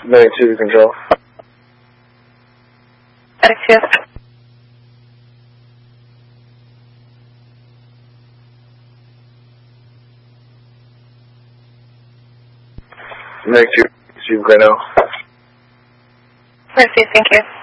Medic 2 to control. Medic 2. Medic 2, receive right now. Receive, thank you.